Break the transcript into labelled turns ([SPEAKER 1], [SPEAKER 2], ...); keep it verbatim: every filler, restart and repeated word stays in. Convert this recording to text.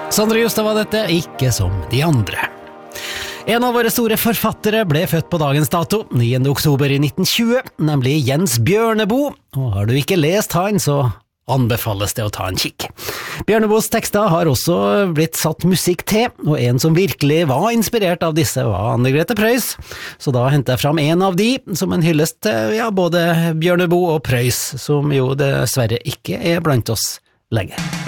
[SPEAKER 1] Sondre Justad var dette, ikke som de andre. En av våre store forfattere ble født på dagens dato, niende oktober i nitten tjue, nemlig Jens Bjørneboe, og har du ikke lest han, så anbefales det å ta en kikk. Bjørneboes tekster har også blitt satt musikk til, og en som virkelig var inspirert av disse var Anne Grete Preus, så da hentet jeg fram en av de, som en hyllest til ja, både Bjørneboe og Preus, som jo dessverre ikke er blant oss lenger.